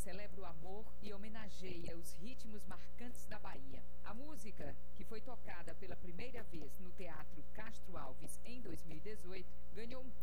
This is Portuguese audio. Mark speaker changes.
Speaker 1: celebra o amor e homenageia os ritmos marcantes da Bahia. A música, que foi tocada pela primeira vez no Teatro Castro Alves em 2018, ganhou um